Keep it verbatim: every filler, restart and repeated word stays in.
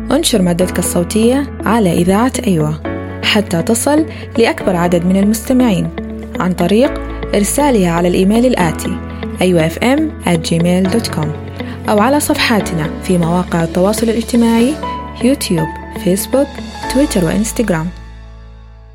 انشر مادتك الصوتية على إذاعة أيوة حتى تصل لأكبر عدد من المستمعين عن طريق إرسالها على الإيميل الآتي أيوة إف إم آت جيميل دوت كوم أو على صفحاتنا في مواقع التواصل الاجتماعي يوتيوب، فيسبوك، تويتر وإنستغرام.